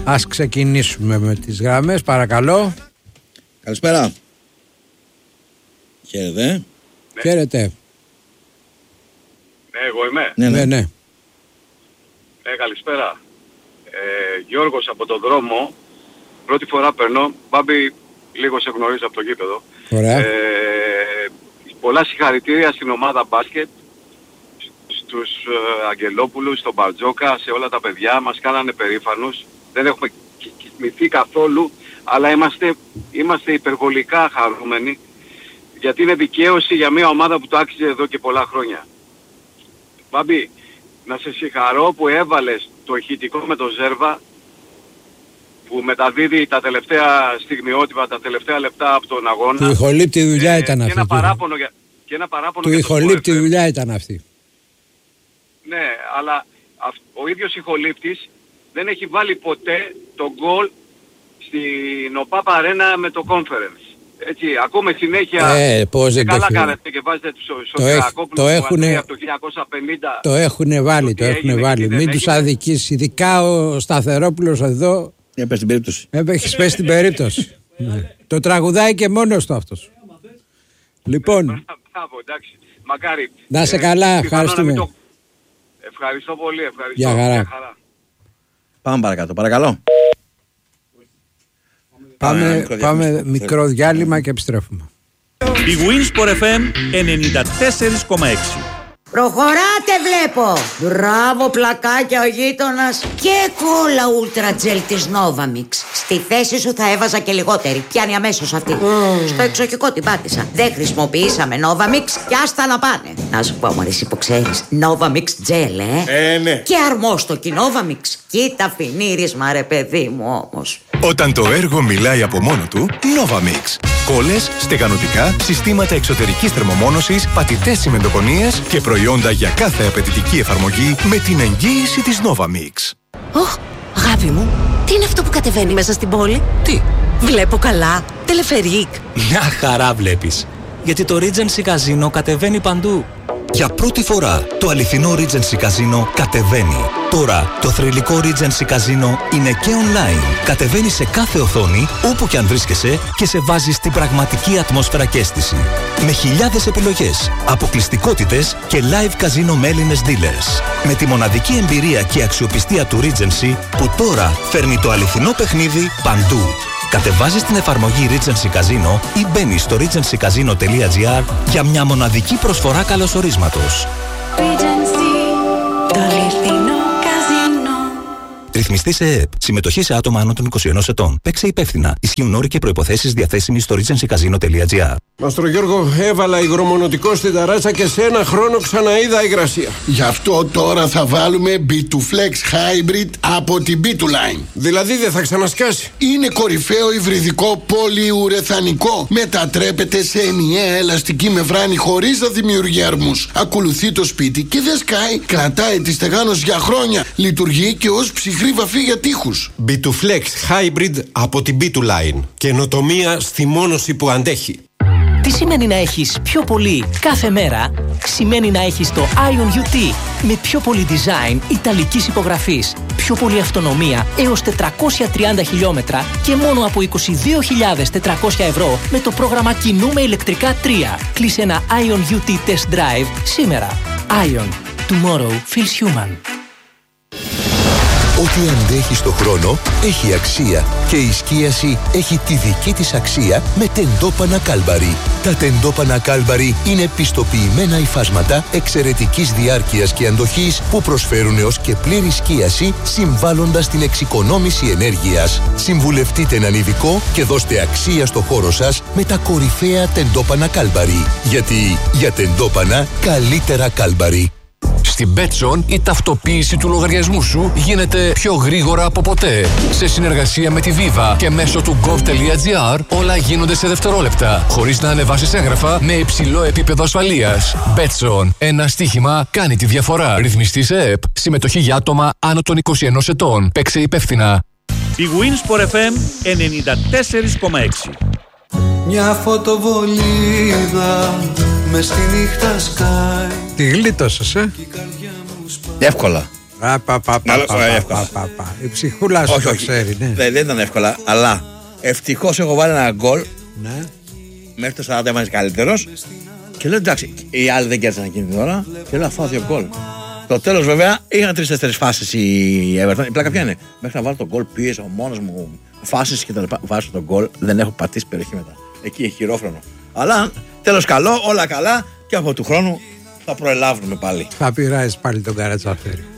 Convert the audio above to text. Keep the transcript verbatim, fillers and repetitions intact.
Ας ξεκινήσουμε με τις γραμμές, παρακαλώ. Καλησπέρα. Χαίρετε. Ναι. Χαίρετε. Ναι, εγώ είμαι. Ναι, ναι. ναι, ναι. Ναι, καλησπέρα. Ε, Γιώργος από τον δρόμο. Πρώτη φορά περνώ. Μπάμπη, λίγο σε γνωρίζω από το γήπεδο. Ωραία. Ε, πολλά συγχαρητήρια στην ομάδα μπάσκετ, στους ε, Αγγελόπουλους, στον Μπαρτζόκα, σε όλα τα παιδιά. Μας κάνανε περήφανους. Δεν έχουμε κοιμηθεί καθόλου, αλλά είμαστε, είμαστε υπερβολικά χαρούμενοι, γιατί είναι δικαίωση για μια ομάδα που το άξιζε εδώ και πολλά χρόνια. Μπάμπη, να σε συγχαρώ που έβαλες το ηχητικό με τον Ζέρβα, που μεταδίδει τα τελευταία στιγμιότυπα, τα τελευταία λεπτά από τον αγώνα. Του ηχολήπτη δουλειά ε, ήταν και αυτή. Ένα παράπονο για, και ένα παράπονο του για ηχολήπτη το δουλειά ήταν αυτή. Ναι, αλλά ο ίδιος ηχολήπτης δεν έχει βάλει ποτέ το γκολ στην ΟΠΑΠ Αρένα με το conference. Έτσι, ακούμε συνέχεια. Ε, πώς δεν καλά το κάνετε και βάζετε τους το, έχ, το, έχουνε, από το χίλια εννιακόσια πενήντα. Το έχουν βάλει, το έχουν βάλει. Μην τους αδικείς, ειδικά ο Σταθερόπουλος εδώ. Έπαιξε την περίπτωση. Έχεις πέσει την περίπτωση. Ναι. Το τραγουδάει και μόνος του αυτός. Λοιπόν. Μπράβο, εντάξει. Μακάρι. Να σε καλά, ε, ευχαριστούμε. Το... Ευχαριστώ πολύ, ευχαριστώ. Για χαρά. Για χαρά. Πάμε παρακάτω, παρακαλώ. Πάμε, πάμε, πάμε μικρό διάλειμμα και επιστρέφουμε. Η Winsport εφ εμ ενενήντα τέσσερα κόμμα έξι. Προχωράτε βλέπω. Μπράβο πλακάκια ο γείτονας. Και κόλλα Ultra Gel της Novamix. Στη θέση σου θα έβαζα και λιγότερη. Πιάνει αμέσως αυτή. mm. Στο εξοχικό την πάτησα. Δεν χρησιμοποιήσαμε Novamix και άστα να πάνε. Να σου πω μωρές που ξέρεις, Novamix Gel ε. Ε ναι. Και αρμόστοκι Novamix. Κοίτα φινίρισμα ρε παιδί μου όμως. Όταν το έργο μιλάει από μόνο του, Novamix. Κόλλες, στεγανοτικά, συστήματα εξωτερικής θερμομόνωσης, πατητές τσιμεντοκονίες και προϊόντα για κάθε απαιτητική εφαρμογή με την εγγύηση της Novamix. Ωχ, αγάπη μου, τι είναι αυτό που κατεβαίνει μέσα στην πόλη? Τι? Βλέπω καλά, τελεφερίκ. Μια χαρά βλέπεις. Γιατί το Regency Casino κατεβαίνει παντού. Για πρώτη φορά το αληθινό Regency Casino κατεβαίνει. Τώρα το θρυλικό Regency Casino είναι και online. Κατεβαίνει σε κάθε οθόνη, όπου και αν βρίσκεσαι, και σε βάζει στην πραγματική ατμόσφαιρα και αίσθηση. Με χιλιάδες επιλογές, αποκλειστικότητες και live casino με Έλληνες dealers. Με τη μοναδική εμπειρία και αξιοπιστία του Regency, που τώρα φέρνει το αληθινό παιχνίδι παντού. Κατεβάζεις την εφαρμογή Regency Casino ή μπαίνεις στο regency casino τελεία gr για μια μοναδική προσφορά καλωσορίσματος. Regency, το αληθινό καζίνο. Ρυθμιστή σε ΕΕΠ. Συμμετοχή σε άτομα άνω των είκοσι ενός ετών. Παίξε υπεύθυνα. Ισχύουν όροι και προϋποθέσεις διαθέσιμοι στο regency casino τελεία gr. Μαστρο Γιώργο, έβαλα υγρομονωτικό στην ταράτσα και σε ένα χρόνο ξαναείδα υγρασία. Γι' αυτό τώρα θα βάλουμε μπι τού Flex Hybrid από την μπι τού Line. Δηλαδή δεν θα ξανασκάσει? Είναι κορυφαίο υβριδικό πολυουρεθανικό. Μετατρέπεται σε ενιαία ελαστική μεμβράνη χωρίς να δημιουργεί αρμούς. Ακολουθεί το σπίτι και δεν σκάει. Κρατάει τη στεγάνωση για χρόνια. Λειτουργεί και ως ψυχρή βαφή για τοίχους. μπι τού Flex Hybrid από την μπι τού Line. Καινοτομία στη μόνωση που αντέχει. Τι σημαίνει να έχεις πιο πολύ κάθε μέρα? Σημαίνει να έχεις το Ion γιου τι με πιο πολύ design ιταλικής υπογραφής, πιο πολύ αυτονομία έως τετρακόσια τριάντα χιλιόμετρα και μόνο από είκοσι δύο χιλιάδες τετρακόσια ευρώ με το πρόγραμμα κινούμε ηλεκτρικά τρία. Κλείσε ένα Ion γιου τι Test Drive σήμερα. Ion. Tomorrow feels human. Ό,τι αντέχει στο χρόνο έχει αξία και η σκίαση έχει τη δική της αξία με τεντόπανα Κάλμπαρι. Τα τεντόπανα Κάλμπαρι είναι πιστοποιημένα υφάσματα εξαιρετικής διάρκειας και αντοχής που προσφέρουν έως και πλήρη σκίαση συμβάλλοντας την εξοικονόμηση ενέργειας. Συμβουλευτείτε έναν ειδικό και δώστε αξία στο χώρο σας με τα κορυφαία τεντόπανα Κάλμπαρι. Γιατί για τεντόπανα καλύτερα Κάλμπαρι. Στην Betson η ταυτοποίηση του λογαριασμού σου γίνεται πιο γρήγορα από ποτέ. Σε συνεργασία με τη Viva και μέσω του gov τελεία gr όλα γίνονται σε δευτερόλεπτα, χωρίς να ανεβάσεις έγγραφα με υψηλό επίπεδο ασφαλείας. Betson. Ένα στοίχημα κάνει τη διαφορά. Ρυθμιστή σε ΕΕΠ. Συμμετοχή για άτομα άνω των είκοσι ενός ετών. Παίξε υπεύθυνα. Η Winsport εφ εμ ενενήντα τέσσερα κόμμα έξι. Μια φωτοβολίδα μες στη νύχτα σκάει. Τη γλίτωσες, ε? Εύκολα. Α, πα, πα, πα, πα, πα, πα, πα. Η ψυχούλα σου το ξέρει, ναι. Δεν, δεν ήταν εύκολα, αλλά ευτυχώς έχω βάλει ένα γκολ. Ναι. Μέχρι το σαράντα ήμουν καλύτερος. Και λέω εντάξει, οι άλλοι δεν κέρδισαν εκείνη την ώρα. Και λέω φάω δύο γκολ. Το τέλος βέβαια είχαν τρεις-τέσσερις φάσεις η Everton. Η πλάκα ποια είναι? Μέχρι να βάλω τον γκολ πίεσα ο μόνος μου. Φάσεις και τα λοιπά. Βάζω τον γκολ, δεν έχω πατήσει περιοχή μετά. Εκεί έχει χειρόφρονο. Αλλά τέλος καλό, όλα καλά και από του χρόνου θα προελάβουμε πάλι. Θα πειράζει πάλι τον Καρατσαφέρη.